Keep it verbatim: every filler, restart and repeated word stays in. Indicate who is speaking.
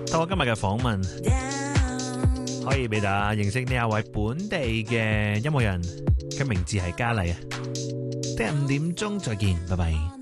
Speaker 1: 到我今日嘅訪問，可以俾大家認識呢一位本地嘅音樂人，佢名字係嘉麗啊。聽日五點鐘再見，拜拜。